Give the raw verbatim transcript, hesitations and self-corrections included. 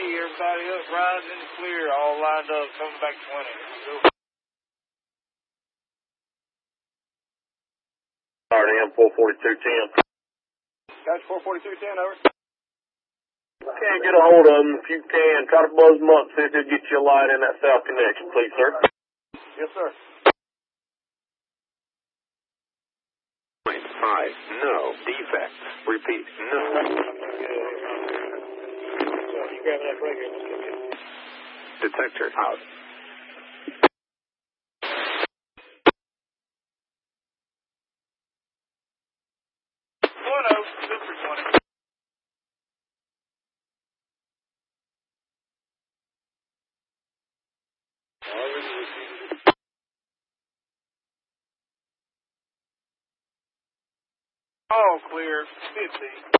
everybody up, riding in the clear, all lined up, coming back twenty. Go. R D M four forty-two ten. Gotcha, four forty-two ten, over. Can't get a hold of them. If you can, try to buzz them up, see if they'll get you a light in that south connection, please, sir. Yes, sir. Point five, no defects. Repeat, no. You grabbing that breaker? Let's get it. Detector out. one oh, super twenty. Already received. All clear, fifty.